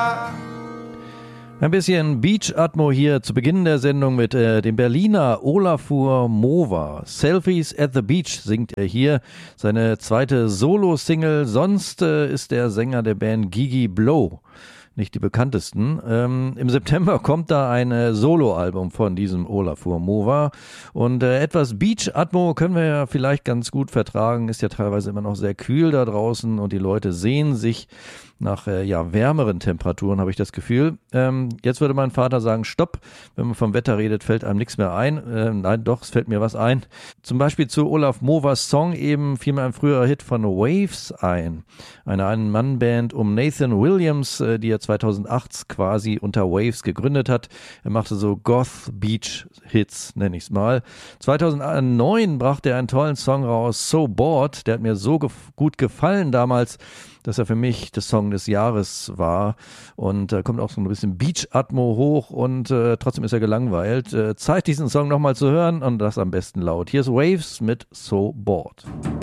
Ein bisschen Beach-Atmo hier zu Beginn der Sendung mit dem Berliner Olafur Mova. Selfies at the Beach singt er hier, seine zweite Solo-Single. Sonst ist er Sänger der Band Gigi Blow. Nicht die bekanntesten. Im September kommt da ein Soloalbum von diesem Olafur Mova und etwas Beach-Atmo können wir ja vielleicht ganz gut vertragen. Ist ja teilweise immer noch sehr kühl da draußen und die Leute sehnen sich nach wärmeren Temperaturen, habe ich das Gefühl. Jetzt würde mein Vater sagen, stopp, wenn man vom Wetter redet, fällt einem nichts mehr ein. Nein, doch, es fällt mir was ein. Zum Beispiel zu Olaf Movas Song eben fiel mir ein früherer Hit von Waves ein. Eine Ein-Mann-Band um Nathan Williams, die er 2008 quasi unter Waves gegründet hat. Er machte so Goth-Beach-Hits, nenne ich es mal. 2009 brachte er einen tollen Song raus, So Bored. Der hat mir so gut gefallen damals, dass er für mich der Song des Jahres war und da kommt auch so ein bisschen Beach-Atmo hoch und trotzdem ist er gelangweilt. Zeit, diesen Song nochmal zu hören und das am besten laut. Hier ist Waves mit So Bored.